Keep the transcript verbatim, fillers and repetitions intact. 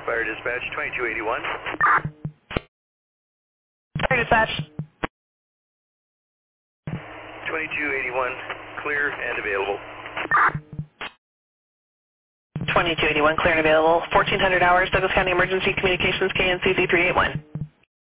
Fire Dispatch, twenty-two eighty-one. Fire Dispatch. twenty-two eighty-one, clear and available. twenty-two eighty-one, clear and available. fourteen hundred hours, Douglas County Emergency Communications, K N C Z three eight one.